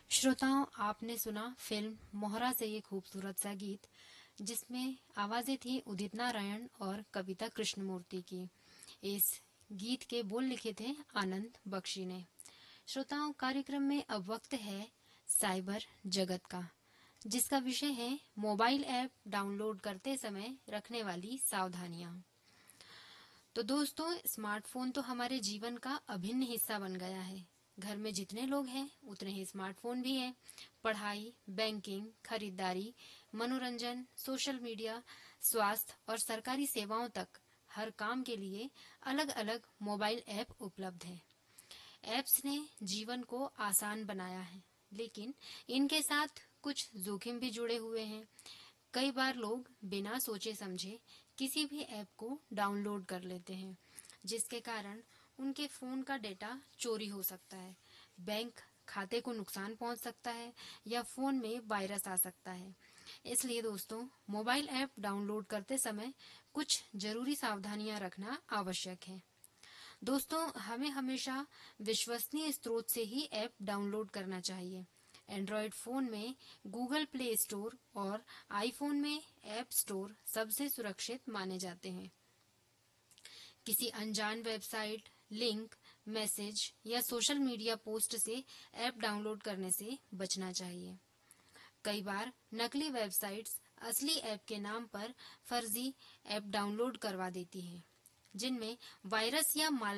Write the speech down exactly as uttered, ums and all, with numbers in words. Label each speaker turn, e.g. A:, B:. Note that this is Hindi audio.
A: श्रोताओं, आपने सुना फिल्म मोहरा से ये खूबसूरत सा गीत, जिसमें आवाजें थी उदित नारायण और कविता कृष्णमूर्ति की। इस गीत के बोल लिखे थे आनंद बख्शी ने। श्रोताओं, कार्यक्रम में अब वक्त है साइबर जगत का, जिसका विषय है मोबाइल ऐप डाउनलोड करते समय रखने वाली सावधानियां। तो दोस्तों, स्मार्टफोन तो हमारे जीवन का अभिन्न हिस्सा बन गया है। घर में जितने लोग हैं उतने ही स्मार्टफोन भी हैं। पढ़ाई, बैंकिंग, खरीदारी, मनोरंजन, सोशल मीडिया, स्वास्थ्य और सरकारी सेवाओं तक हर काम के लिए अलग अलग मोबाइल ऐप उपलब्ध हैं। ऐप्स ने जीवन को आसान बनाया है, लेकिन इनके साथ कुछ जोखिम भी जुड़े हुए हैं। कई बार लोग बिना सोचे समझे किसी भी ऐप को डाउनलोड कर लेते हैं, जिसके कारण उनके फोन का डेटा चोरी हो सकता है, बैंक खाते को नुकसान पहुंच सकता है या फोन में वायरस आ सकता है। इसलिए दोस्तों, मोबाइल ऐप डाउनलोड करते समय कुछ जरूरी सावधानियां रखना आवश्यक है। दोस्तों, हमें हमेशा विश्वसनीय स्रोत से ही ऐप डाउनलोड करना चाहिए। एंड्रॉयड फोन में गूगल प्ले स्टोर और आईफोन में ऐप स्टोर सबसे सुरक्षित माने जाते हैं। किसी अनजान वेबसाइट, लिंक, मैसेज या सोशल मीडिया पोस्ट से ऐप डाउनलोड करने से बचना चाहिए। कई बार नकली वेबसाइट्स असली ऐप के नाम पर फर्जी ऐप डाउनलोड करवा देती हैं, जिनमें वायरस या माल